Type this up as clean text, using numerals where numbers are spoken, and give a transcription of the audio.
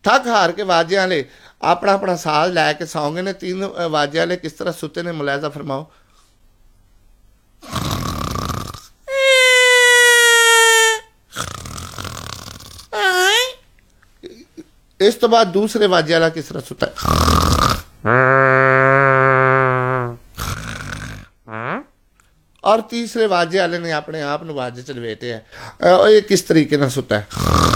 थक हार के वाजे वाले अपना अपना साज लैके सौ गए ने। 3 वाजे वाले किस तरह सुते ने, मुलायजा फरमाओ। इस तो बाद दूसरे वाजे वाला किस तरह सुता है, और तीसरे वाजे वाले ने अपने आप वाजे च लपेटे है। ये किस तरीके ना सुता है।